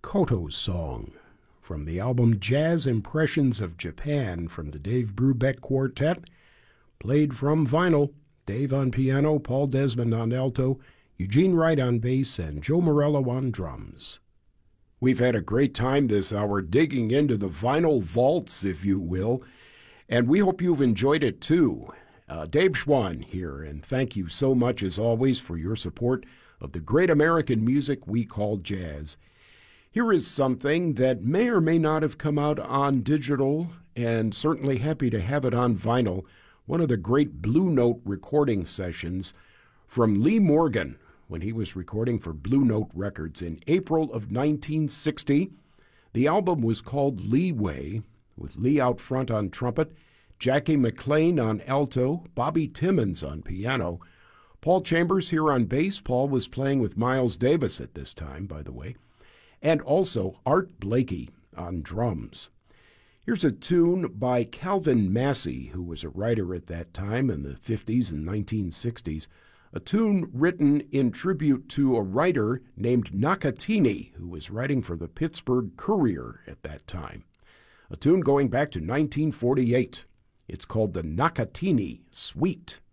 Koto's Song from the album Jazz Impressions of Japan from the Dave Brubeck Quartet, played from vinyl. Dave on piano, Paul Desmond on alto, Eugene Wright on bass, and Joe Morello on drums. We've had a great time this hour digging into the vinyl vaults, if you will, and we hope you've enjoyed it too. Dave Schwann here, and thank you so much as always for your support of the great American music we call jazz. Here is something that may or may not have come out on digital, and certainly happy to have it on vinyl. One of the great Blue Note recording sessions from Lee Morgan when he was recording for Blue Note Records in April of 1960. The album was called Leeway, with Lee out front on trumpet, Jackie McLean on alto, Bobby Timmons on piano, Paul Chambers here on bass. Paul was playing with Miles Davis at this time, by the way, and also Art Blakey on drums. Here's a tune by Calvin Massey, who was a writer at that time in the 50s and 1960s, a tune written in tribute to a writer named Nakatini, who was writing for the Pittsburgh Courier at that time. A tune going back to 1948. It's called the Nakatini Suite.